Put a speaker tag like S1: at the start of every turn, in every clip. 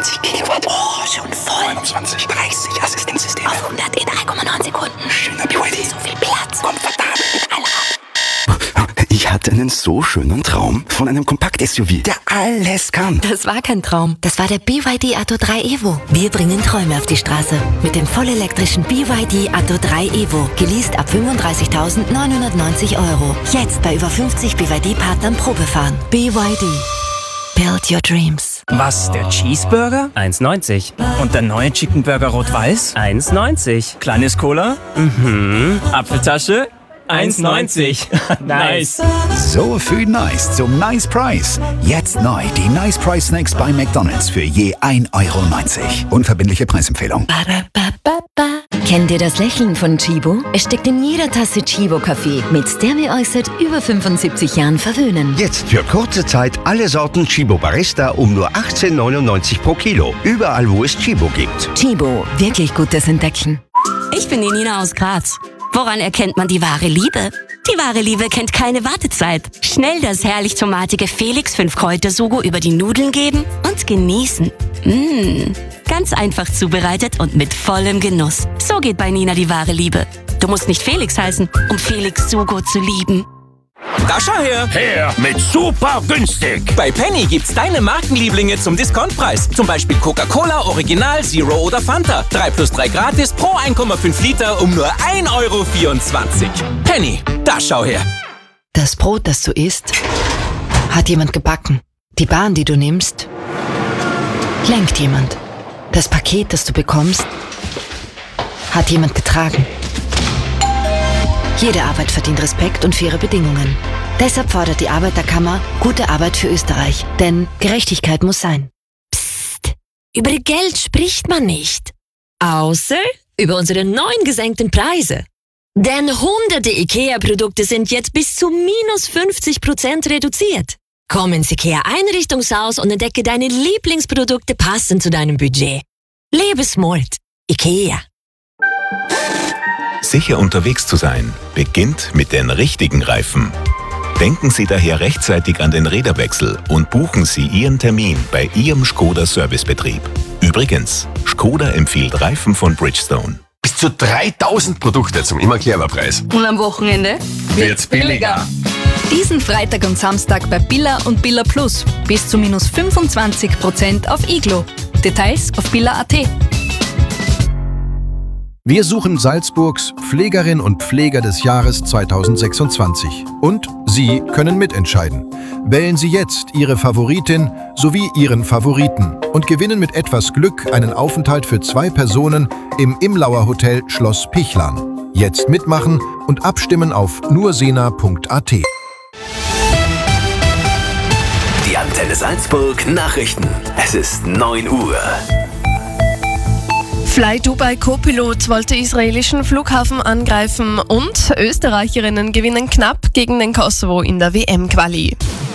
S1: 20 Kilowatt.
S2: Oh, schon voll.
S1: 29, 30, Assistenzsystem.
S2: Auf 100 in 3,9 Sekunden.
S1: Schöner BYD.
S2: So viel Platz.
S1: Komfortabel.
S2: Alle ab.
S1: Ich hatte einen so schönen Traum von einem Kompakt-SUV, der alles kann.
S3: Das war kein Traum. Das war der BYD Atto 3 Evo. Wir bringen Träume auf die Straße. Mit dem vollelektrischen BYD Atto 3 Evo. Geleast ab 35.990 €. Jetzt bei über 50 BYD-Partnern Probefahren. BYD. Build your dreams.
S4: Was, der Cheeseburger?
S5: 1,90.
S4: Und der neue Chicken Burger Rot-Weiß?
S5: 1,90.
S4: Kleines Cola? Apfeltasche? 1,90. Nice.
S6: So viel nice zum Nice Price. Jetzt neu die Nice Price Snacks bei McDonald's für je 1,90 €. Unverbindliche Preisempfehlung.
S3: Kennt ihr das Lächeln von Chibo? Es steckt in jeder Tasse Chibo-Kaffee. Mit der wir euch seit über 75 Jahren verwöhnen.
S7: Jetzt für kurze Zeit alle Sorten Chibo Barista um nur 18,99 pro Kilo. Überall, wo es Chibo gibt.
S3: Chibo, wirklich gutes Entdecken.
S8: Ich bin die Nina aus Graz. Woran erkennt man die wahre Liebe? Die wahre Liebe kennt keine Wartezeit. Schnell das herrlich tomatige Felix 5-Kräuter-Sugo über die Nudeln geben und genießen. Ganz einfach zubereitet und mit vollem Genuss. So geht bei Nina die wahre Liebe. Du musst nicht Felix heißen, um Felix Sugo zu lieben.
S9: Da schau her!
S7: Her mit super günstig.
S9: Bei Penny gibt's deine Markenlieblinge zum Discountpreis. Zum Beispiel Coca-Cola, Original, Zero oder Fanta. 3+3 gratis pro 1,5 Liter um nur 1,24 €. Penny, da schau her!
S3: Das Brot, das du isst, hat jemand gebacken. Die Bahn, die du nimmst, lenkt jemand. Das Paket, das du bekommst, hat jemand getragen. Jede Arbeit verdient Respekt und faire Bedingungen. Deshalb fordert die Arbeiterkammer gute Arbeit für Österreich. Denn Gerechtigkeit muss sein.
S10: Psst, über Geld spricht man nicht. Außer über unsere neuen gesenkten Preise. Denn hunderte IKEA-Produkte sind jetzt bis zu minus 50% reduziert. Komm ins IKEA-Einrichtungshaus und entdecke deine Lieblingsprodukte passend zu deinem Budget. Lebe smart. IKEA.
S11: Sicher unterwegs zu sein, beginnt mit den richtigen Reifen. Denken Sie daher rechtzeitig an den Räderwechsel und buchen Sie Ihren Termin bei Ihrem Skoda Servicebetrieb. Übrigens, Skoda empfiehlt Reifen von Bridgestone.
S12: Bis zu 3.000 Produkte zum Immer-Clever-Preis.
S13: Und am Wochenende
S12: wird's billiger.
S13: Diesen Freitag und Samstag bei Billa und Billa Plus. Bis zu minus 25% auf Iglo. Details auf billa.at.
S14: Wir suchen Salzburgs Pflegerin und Pfleger des Jahres 2026. Und Sie können mitentscheiden. Wählen Sie jetzt Ihre Favoritin sowie Ihren Favoriten und gewinnen mit etwas Glück einen Aufenthalt für 2 Personen im Imlauer Hotel Schloss Pichlan. Jetzt mitmachen und abstimmen auf nursena.at.
S15: Die Antenne Salzburg Nachrichten. Es ist 9 Uhr.
S16: Fly Dubai Co-Pilot wollte israelischen Flughafen angreifen und Österreicherinnen gewinnen knapp gegen den Kosovo in der WM-Quali.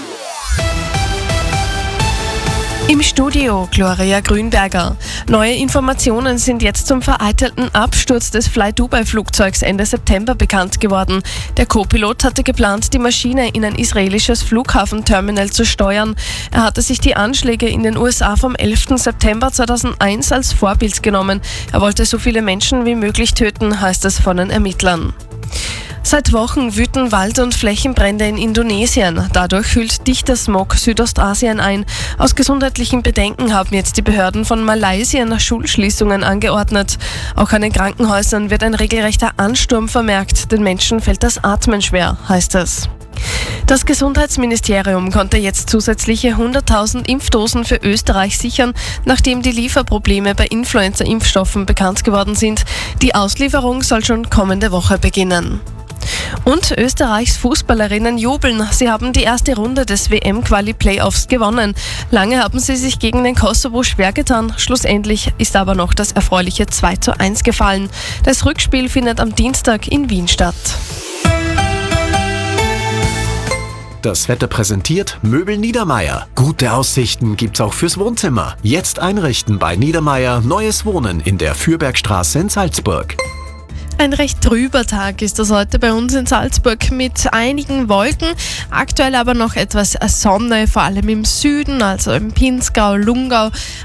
S16: Im Studio Gloria Grünberger. Neue Informationen sind jetzt zum vereitelten Absturz des Fly Dubai Flugzeugs Ende September bekannt geworden. Der Co-Pilot hatte geplant, die Maschine in ein israelisches Flughafenterminal zu steuern. Er hatte sich die Anschläge in den USA vom 11. September 2001 als Vorbild genommen. Er wollte so viele Menschen wie möglich töten, heißt es von den Ermittlern. Seit Wochen wüten Wald- und Flächenbrände in Indonesien. Dadurch hüllt dichter Smog Südostasien ein. Aus gesundheitlichen Bedenken haben jetzt die Behörden von Malaysia Schulschließungen angeordnet. Auch an den Krankenhäusern wird ein regelrechter Ansturm vermerkt. Den Menschen fällt das Atmen schwer, heißt es. Das Gesundheitsministerium konnte jetzt zusätzliche 100.000 Impfdosen für Österreich sichern, nachdem die Lieferprobleme bei Influenza-Impfstoffen bekannt geworden sind. Die Auslieferung soll schon kommende Woche beginnen. Und Österreichs Fußballerinnen jubeln. Sie haben die erste Runde des WM-Quali-Playoffs gewonnen. Lange haben sie sich gegen den Kosovo schwer getan. Schlussendlich ist aber noch das erfreuliche 2:1 gefallen. Das Rückspiel findet am Dienstag in Wien statt.
S17: Das Wetter präsentiert Möbel Niedermeier. Gute Aussichten gibt's auch fürs Wohnzimmer. Jetzt einrichten bei Niedermeier neues Wohnen in der Fürbergstraße in Salzburg.
S16: Ein recht trüber Tag ist das heute bei uns in Salzburg mit einigen Wolken, aktuell aber noch etwas Sonne, vor allem im Süden, also im Pinzgau, Lungau.